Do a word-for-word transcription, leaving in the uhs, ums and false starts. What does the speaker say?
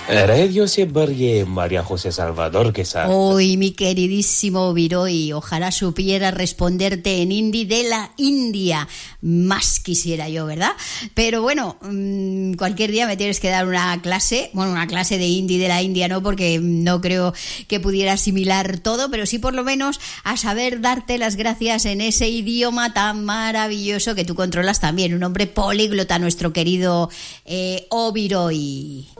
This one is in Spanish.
Radio Siembargue, María José Salvador Quesada. Hoy, mi queridísimo Viroy, ojalá supiera responderte en hindi de la India. Más quisiera yo, ¿verdad? Pero bueno, mmm, cualquier día me tienes que dar una clase, bueno, una clase de hindi de la India, no, porque no creo que pudiera asimilar todo, pero sí por lo menos a saber darte las gracias en ese idioma tan maravilloso que tú controlas también. Un hombre políglota, nuestro querido eh, Obiroy.